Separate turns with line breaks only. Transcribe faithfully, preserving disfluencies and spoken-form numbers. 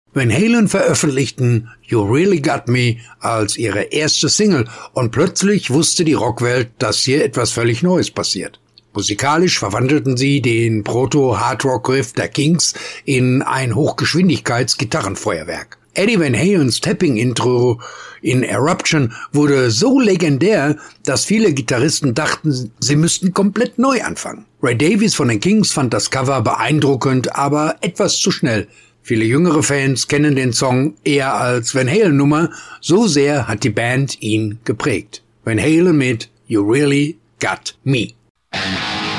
Van Halen veröffentlichten You Really Got Me als ihre erste Single und plötzlich wusste die Rockwelt, dass hier etwas völlig Neues passiert. Musikalisch verwandelten sie den Proto-Hard-Rock-Riff der Kinks in ein Hochgeschwindigkeits-Gitarrenfeuerwerk. Eddie Van Halens Tapping-Intro in Eruption wurde so legendär, dass viele Gitarristen dachten, sie müssten komplett neu anfangen. Ray Davies von den Kinks fand das Cover beeindruckend, aber etwas zu schnell. Viele jüngere Fans kennen den Song eher als Van Halen-Nummer, so sehr hat die Band ihn geprägt. Van Halen mit You Really Got Me.